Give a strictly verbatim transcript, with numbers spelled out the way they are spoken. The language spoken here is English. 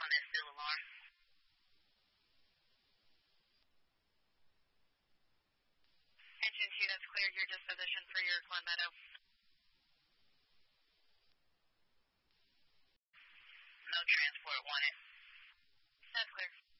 on that still alarm. Engine two, that's clear your disposition for your Glen Meadow. No transport wanted. That's clear.